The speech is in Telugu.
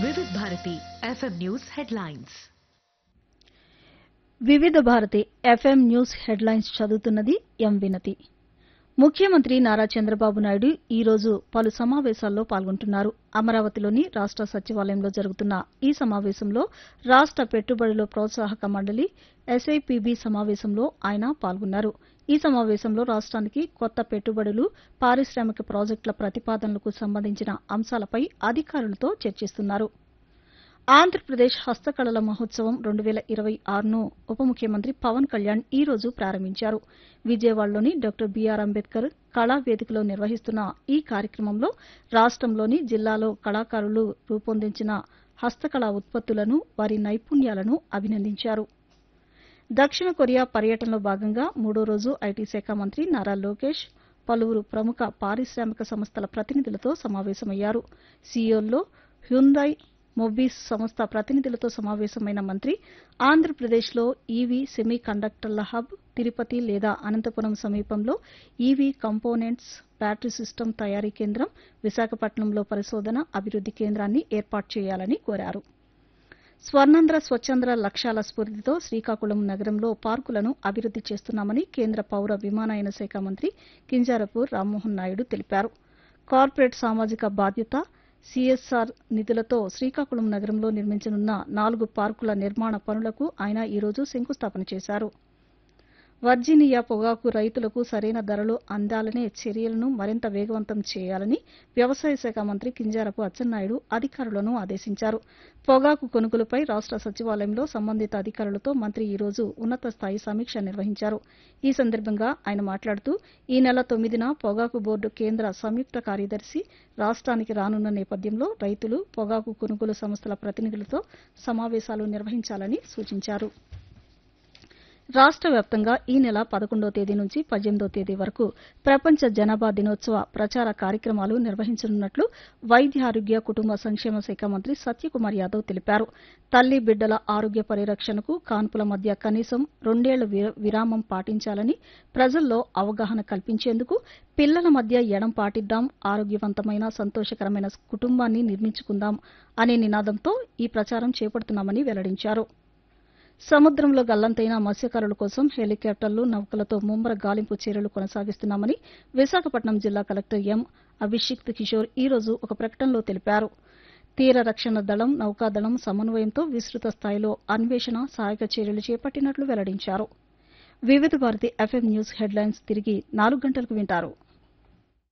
వివిధ భారతి ఎఫ్ఎం న్యూస్ హెడ్లైన్స్. వివిధ భారతి ఎఫ్ఎం న్యూస్ హెడ్లైన్స్ చదువుతున్నది ఎం వినతి. ముఖ్యమంత్రి నారా చంద్రబాబు నాయుడు ఈ రోజు పలు సమావేశాల్లో పాల్గొంటున్నారు. అమరావతిలోని రాష్ట సచివాలయంలో జరుగుతున్న ఈ సమావేశంలో రాష్ట పెట్టుబడుల ప్రోత్సాహక మండలి ఎస్ఐపిబి సమావేశంలో ఆయన పాల్గొన్నారు. ఈ సమావేశంలో రాష్ట్రానికి కొత్త పెట్టుబడులు, పారిశ్రామిక ప్రాజెక్టుల ప్రతిపాదనలకు సంబంధించిన అంశాలపై అధికారులతో చర్చిస్తున్నారు. ఆంధ్రప్రదేశ్ హస్తకళల మహోత్సవం 2026ను ఉప ముఖ్యమంత్రి పవన్ కళ్యాణ్ ఈ రోజు ప్రారంభించారు. విజయవాడలోని డాక్టర్ బీఆర్ అంబేద్కర్ కళా వేదికలో నిర్వహిస్తున్న ఈ కార్యక్రమంలో రాష్టంలోని జిల్లాలో కళాకారులు రూపొందించిన హస్తకళా ఉత్పత్తులను, వారి నైపుణ్యాలను అభినందించారు. దక్షిణ కొరియా పర్యటనలో భాగంగా మూడో రోజు ఐటీ శాఖ మంత్రి నారా లోకేష్ పలువురు ప్రముఖ పారిశ్రామిక సంస్థల ప్రతినిధులతో సమావేశమయ్యారు. సియోల్లో హ్యుందాయ్ మొబీస్ సంస్థ ప్రతినిధులతో సమావేశమైన మంత్రి ఆంధ్రప్రదేశ్లో ఈవీ సెమీ కండక్టర్ల హబ్, తిరుపతి లేదా అనంతపురం సమీపంలో ఈవీ కంపోనెంట్స్ బ్యాటరీ సిస్టమ్ తయారీ కేంద్రం, విశాఖపట్నంలో పరిశోధన అభివృద్ది కేంద్రాన్ని ఏర్పాటు చేయాలని కోరారు. స్వర్ణాంధ్ర స్వచ్ఛాంధ్ర లక్ష్యాల స్ఫూర్తితో శ్రీకాకుళం నగరంలో పార్కులను అభివృద్ది చేస్తున్నామని కేంద్ర పౌర విమానయాన శాఖ మంత్రి కింజరాపు రామ్మోహన్ నాయుడు తెలిపారు. కార్పొరేట్ సామాజిక బాధ్యత సీఎస్ఆర్ నిధులతో శ్రీకాకుళం నగరంలో నిర్మించనున్న 4 పార్కుల నిర్మాణ పనులకు ఆయన ఈ రోజు శంకుస్థాపన చేశారు. వర్జీనియా పొగాకు రైతులకు సరైన ధరలు అందాలనే చర్యలను మరింత వేగవంతం చేయాలని వ్యవసాయ శాఖ మంత్రి కింజరాపు అచ్చెన్నాయుడు అధికారులను ఆదేశించారు. పొగాకు కొనుగోలుపై రాష్ట సచివాలయంలో సంబంధిత అధికారులతో మంత్రి ఈ రోజు ఉన్నత స్థాయి సమీక్ష నిర్వహించారు. ఈ సందర్భంగా ఆయన మాట్లాడుతూ ఈ నెల 9న పొగాకు బోర్డు కేంద్ర సంయుక్త కార్యదర్శి రాష్ట్రానికి రానున్న నేపథ్యంలో రైతులు, పొగాకు కొనుగోలు సంస్థల ప్రతినిధులతో సమావేశాలు నిర్వహించాలని సూచించారు. రాష్ట వ్యాప్తంగా ఈ నెల 11వ తేదీ నుంచి 18వ తేదీ వరకు ప్రపంచ జనాభా దినోత్సవ ప్రచార కార్యక్రమాలు నిర్వహించనున్నట్లు వైద్య ఆరోగ్య కుటుంబ సంక్షేమ శాఖ మంత్రి సత్యకుమార్ యాదవ్ తెలిపారు. తల్లి బిడ్డల ఆరోగ్య పరిరక్షణకు కాన్పుల మధ్య కనీసం 2 ఏళ్ల విరామం పాటించాలని, ప్రజల్లో అవగాహన కల్పించేందుకు పిల్లల మధ్య ఎడం పాటిద్దాం, ఆరోగ్యవంతమైన సంతోషకరమైన కుటుంబాన్ని నిర్మించుకుందాం అనే నినాదంతో ఈ ప్రచారం చేపడుతున్నామని వెల్లడించారు. సముద్రంలో గల్లంతైన మత్స్యకారుల కోసం హెలికాప్టర్లు, నౌకలతో ముమ్మర గాలింపు చర్యలు కొనసాగిస్తున్నామని విశాఖపట్నం జిల్లా కలెక్టర్ ఎం అభిషిక్త్ కిషోర్ ఈ రోజు ఒక ప్రకటనలో తెలిపారు. తీర రక్షణ దళం, నౌకాదళం సమన్వయంతో విస్తృత స్థాయిలో అన్వేషణ, సహాయక చర్యలు చేపట్టినట్లు వెల్లడించారు. వివిధ భారతి ఎఫ్ఎం న్యూస్ హెడ్లైన్స్ తిరిగి 4 గంటలకు వింటారు.